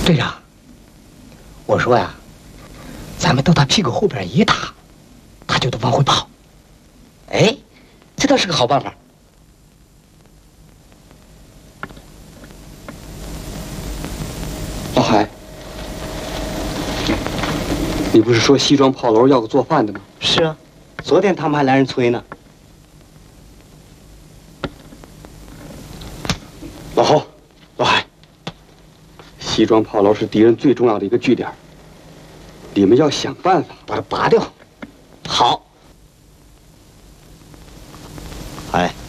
队长，我说呀，咱们到他屁股后边一打，他就得往回跑。 哎，这倒是个好办法。 老海，你不是说西庄炮楼要个做饭的吗？ 是啊，昨天他们还来人催呢。 老侯，老海，西庄炮楼是敌人最重要的一个据点，你们要想办法把它拔掉。 好。哎，